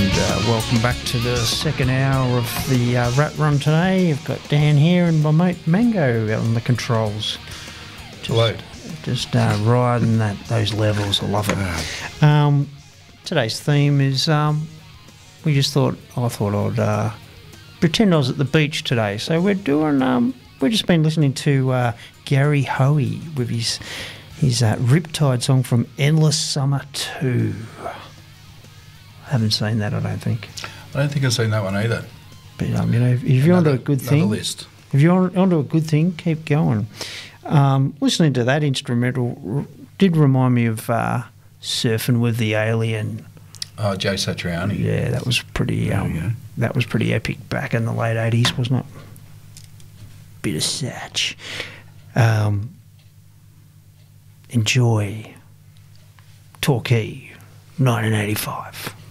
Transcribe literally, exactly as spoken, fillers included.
and uh, welcome back to the second hour of the uh, Rat Run today. I've got Dan here and my mate Mango on the controls. Just, Hello. Just uh, riding that those levels. I love it. Um, today's theme is um, we just thought I thought I'd uh, pretend I was at the beach today. So we're doing. Um, we've just been listening to uh, Gary Hoey with his his uh, Riptide song from Endless Summer two. I haven't seen that, I don't think. I don't think I've seen that one either. But um, you know, if you're Another- onto a good another thing, list. if you're on, onto a good thing, keep going. Um, listening to that instrumental r- did remind me of uh, Surfing with the Alien. Oh, Joe Satriani. Yeah, that was pretty. There Um, we go. that was pretty epic back in the late eighties, wasn't it? Bit of Satch. Um, enjoy Torquay, nineteen eighty-five.